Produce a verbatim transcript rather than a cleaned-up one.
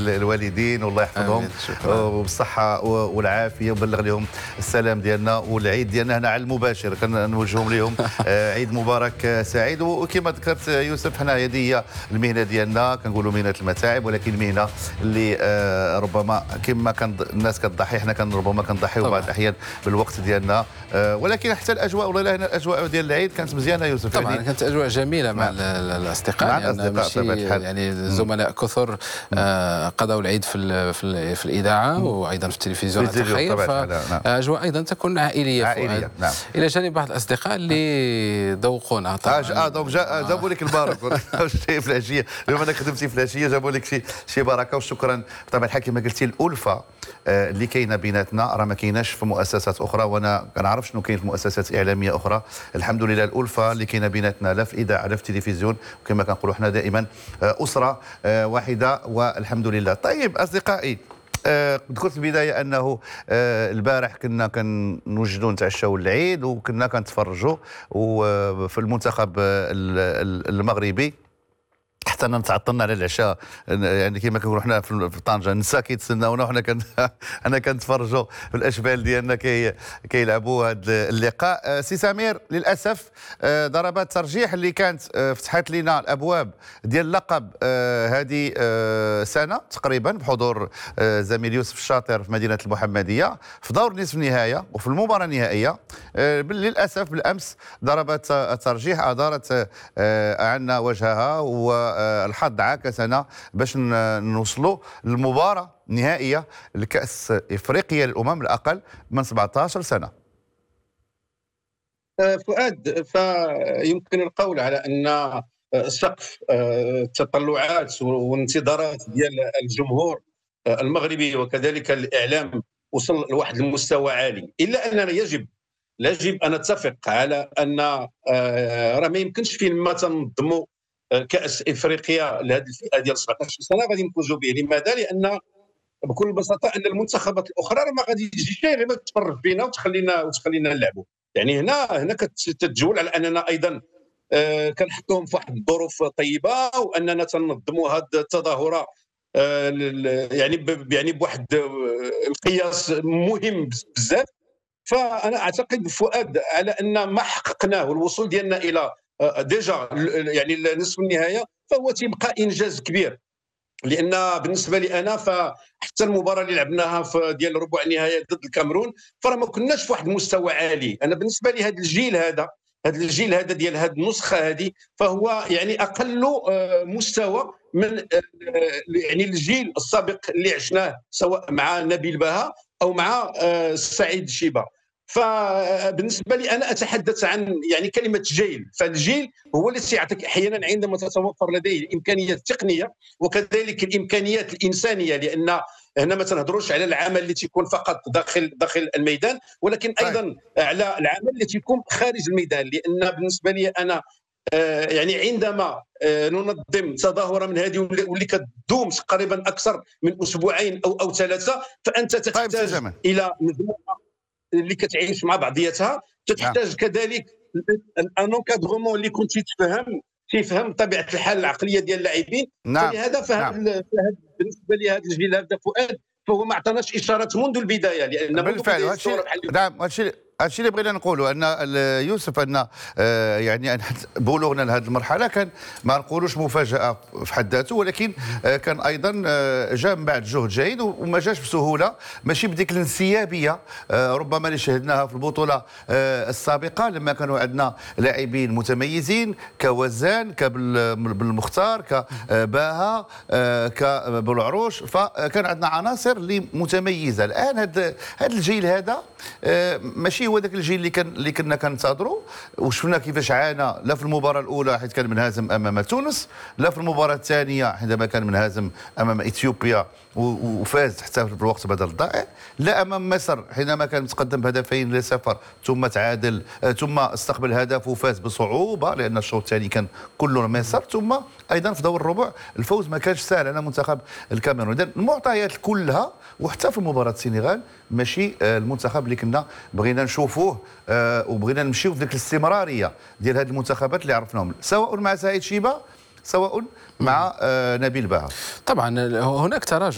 الوالدين والله يحفظهم وبالصحه والعافيه، وبلغ لهم السلام ديالنا والعيد ديالنا هنا على المباشر كنوجههم لهم عيد مبارك سعيد. وكما ذكرت يوسف، حنا هذه هي المهنه ديالنا، كنقولوا مهنه المتاعب، ولكن مهنه اللي ربما كما كان الناس كتضحي حنا كان ربما كنضحيو بعض الاحيان بالوقت ديالنا، ولكن حتى الاجواء والله هنا الاجواء ديال العيد كانت مزيانه يوسف. طبعا يعني كانت اجواء جميله مع الاصدقاء، مع يعني الاصدقاء يعني زملاء كثر آه قضوا العيد في في, في الاذاعه وايضا في التلفزيون اتخيل، فاجواء ايضا تكون عائليه عائليه نعم، الى جانب بعض الاصدقاء اللي ذوقونا طبعا. اه دونك جابوا لك البركه في العشيه، اليوم انا خدمتي في العشيه جابوا لك شي شي بركه وشكرا. طبعا الحال كما قلتي الالفه اللي كاينه بيناتنا راه ما كايناش في مؤسسات اخرى، وانا كنعرف شنو كاين في مؤسسات اعلاميه اخرى. الحمد لله الالفه اللي كاينه بيناتنا لا في الاذاعه لا في التلفزيون، وكما كنقولوا حنا دائما اسره واحده والحمد لله. طيب اصدقائي، ذكرت في البدايه انه البارح كنا كنوجدوا نتعشاو العيد وكنا كنتفرجوا وفي المنتخب المغربي حتى نتعطلنا على العشاء، يعني كما كنقولوا حنا في طنجه النساء كيتسناونا وحنا كن حنا كنتفرجوا في الاشبال ديالنا كي كيلعبوا هذا اللقاء. سي سمير، للاسف ضربات ترجيح اللي كانت فتحت لنا الابواب ديال اللقب هذه سنه تقريبا بحضور زميل يوسف الشاطر في مدينه المحمديه في دور نصف النهائيه وفي المباراه النهائيه، للاسف بالامس ضربات الترجيح ادارت عنا وجهها و الحظ عاكسنا باش نوصلوا للمباراه النهائيه لكاس افريقيا للامم الاقل من سبعطاش سنه. فؤاد، فيمكن القول على ان سقف التطلعات والانتظارات ديال الجمهور المغربي وكذلك الاعلام وصل لواحد المستوى عالي، الا اننا يجب يجب ان نتفق على ان راه ما يمكنش فين ما تنظموا كاس افريقيا لهذه الفئه ديال سبعطاش سنه غادي نفوزوا به. لماذا؟ لان بكل بساطه ان المنتخبات الاخرى راه ما غادي تجي شي غير ما تتفرج فينا وتخلينا وتخلينا نلعبوا. يعني هنا هنا كتتجول على اننا ايضا آه كنحطوهم في واحد الظروف طيبه، واننا تنظموا هذه التظاهره آه يعني يعني بواحد القياس مهم بزاف. فانا اعتقد فؤاد على ان ما حققناه والوصول ديالنا الى ديجا يعني نصف النهايه فهو تيبقى انجاز كبير. لان بالنسبه لي انا فحتى المباراه اللي لعبناها في ديال ربع النهائي ضد الكاميرون فراه ما كناش في واحد المستوى عالي. انا بالنسبه لي هذا الجيل هذا هذا الجيل هذا ديال هذه النسخه هذه فهو يعني اقل مستوى من يعني الجيل السابق اللي عشناه سواء مع نبيل بها او مع سعيد شيبه. فبالنسبه لي انا اتحدث عن يعني كلمه جيل، فالجيل هو الذي يعطيك احيانا عندما تتوفر لديه الامكانيات التقنيه وكذلك الامكانيات الانسانيه، لان هنا ما تنهضروش على العمل اللي تيكون فقط داخل داخل الميدان، ولكن ايضا على العمل اللي تيكون خارج الميدان. لان بالنسبه لي انا آه يعني عندما آه ننظم تظاهره من هذه واللي كتدوم تقريبا اكثر من اسبوعين او او ثلاثه، فانت تحتاج طيب الى مجموعه اللي كتعيش مع بعضياتها، تحتاج كذلك ان انكادغومون اللي يكون تيتفهم تيفهم طبيعه الحال العقليه ديال اللاعبين. نعم. فلهذا فهذا نعم. بالنسبه لي هذا الجيل هذا فؤاد فهو ما عطاناش اشارات منذ البدايه، لان بالفعل منذ هادشي نعم هادشي هادشي اللي بغينا نقولوا ان يوسف ان آه يعني بلوغنا لهذه المرحله كان ما نقولوش مفاجاه في حد ذاته، ولكن آه كان ايضا آه جاء من بعد جهد جيد وما جاش بسهوله، ماشي بديك الانسيابيه آه ربما اللي شهدناها في البطوله آه السابقه لما كانوا عندنا لاعبين متميزين كوزان كبالمختار كباها آه كبالعروش، فكان عندنا عناصر اللي متميزه. الان هذا هذا الجيل هذا آه ماشي هو ذاك الجيل اللي كان اللي كنا كننتظروا، وشفنا كيفاش عانى لا في المباراه الاولى حيث كان منهزم امام تونس، لا في المباراه الثانيه عندما كان منهزم امام اثيوبيا وفاز حتى في الوقت بدل الضائع، لا امام مصر حينما كان متقدم بهدفين لصفر ثم تعادل ثم استقبل هدف وفاز بصعوبه لان الشوط الثاني كان كله مصر، ثم ايضا في دور الربع الفوز ما كانش سهل على منتخب الكاميرون. اذا المعطيات كلها وحتى في مباراه السنغال ماشي المنتخب اللي كنا بغينا نشوفوه وبغينا نمشيو في ذيك الاستمراريه ديال هذه المنتخبات اللي عرفناهم سواء مع سعيد شيبه سواء مع نبيل بها. طبعا هناك تراجع